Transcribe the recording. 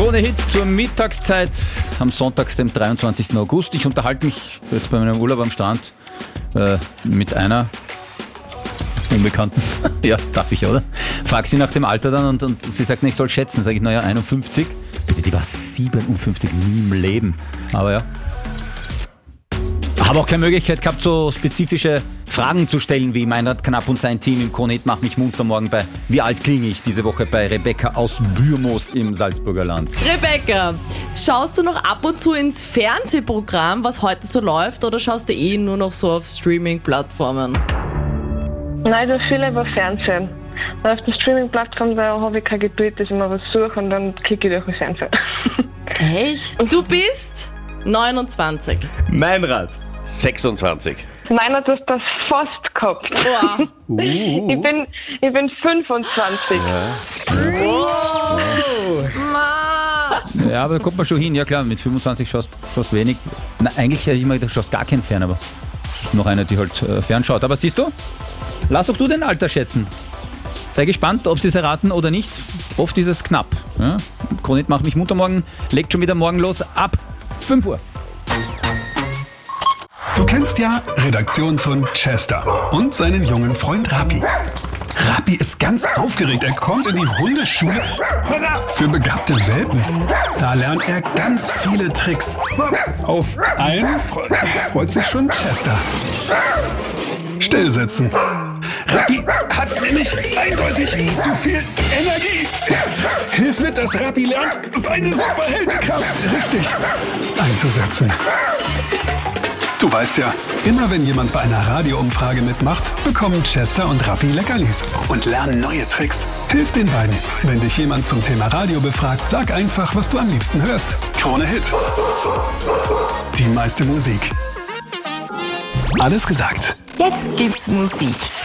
Krone Hit zur Mittagszeit am Sonntag, dem 23. August. Ich unterhalte mich jetzt bei meinem Urlaub am Strand mit einer Unbekannten. Ja, darf ich, oder? Frag sie nach dem Alter dann und sie sagt, ich soll schätzen. Sag ich, 51. Bitte, die war 57, nie im Leben. Aber ja. Habe auch keine Möglichkeit gehabt, so spezifische Fragen zu stellen, wie Meinrad Knapp und sein Team im Krone Hit Mach mich munter morgen bei Wie alt klinge ich? Diese Woche bei Rebecca aus Bürmoos im Salzburger Land. Rebecca, schaust du noch ab und zu ins Fernsehprogramm, was heute so läuft, oder schaust du nur noch so auf Streaming-Plattformen? Nein, das viel über Fernsehen. Weil auf der Streaming-Plattform, da habe ich kein Geduld, dass ich mal was suche und dann klicke ich durch den Fernseher. Echt? Du bist 29. Meinrad 26. Meiner hat das fast gehabt. Boah. Ich bin 25. Ja, aber da kommt man schon hin. Ja klar, mit 25 schaust wenig. Na, eigentlich hätte ich mal gedacht, schaust gar keinen Fern, aber noch eine, die halt fernschaut. Aber siehst du, lass auch du dein Alter schätzen. Sei gespannt, ob sie es erraten oder nicht. Oft ist es knapp. Ja? Krone Hit Mach mich munter morgen legt schon wieder morgen los ab 5 Uhr. Du kennst ja Redaktionshund Chester und seinen jungen Freund Rappi. Rappi ist ganz aufgeregt. Er kommt in die Hundeschule für begabte Welpen. Da lernt er ganz viele Tricks. Auf einen freut sich schon Chester. Stillsitzen. Rappi hat nämlich eindeutig zu viel Energie. Hilf mit, dass Rappi lernt, seine Superheldenkraft richtig einzusetzen. Du weißt ja, immer wenn jemand bei einer Radioumfrage mitmacht, bekommen Chester und Rappi Leckerlis und lernen neue Tricks. Hilf den beiden. Wenn dich jemand zum Thema Radio befragt, sag einfach, was du am liebsten hörst. Krone Hit. Die meiste Musik. Alles gesagt. Jetzt gibt's Musik.